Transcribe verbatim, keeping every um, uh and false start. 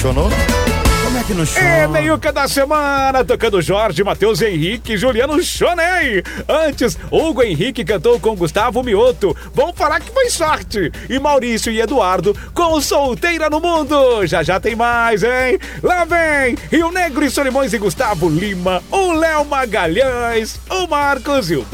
Funcionou? Como é que não chora? É, Meiuca da semana, tocando Jorge, Matheus Henrique, Juliano Chonei. Antes, Hugo Henrique cantou com Gustavo Mioto. Vamos falar que foi sorte. E Maurício e Eduardo com Solteira no Mundo. Já já tem mais, hein? Lá vem Rio Negro e Solimões e Gustavo Lima, o Léo Magalhães, o Marcos e o